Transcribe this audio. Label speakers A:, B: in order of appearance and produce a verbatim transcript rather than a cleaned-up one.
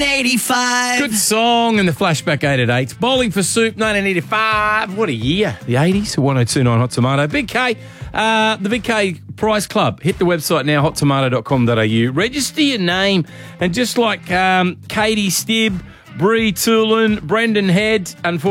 A: eighty-five.
B: Good song and the flashback eight at eight. Bowling for Soup, nineteen eighty-five. What a year. The eighties, one oh two point nine Hot Tomato. Big K, uh, the Big K Prize Club. Hit the website now, hot tomato dot com dot a u. Register your name and just like um, Katie Stibb, Bree Toolin, Brendan Head, unfortunately,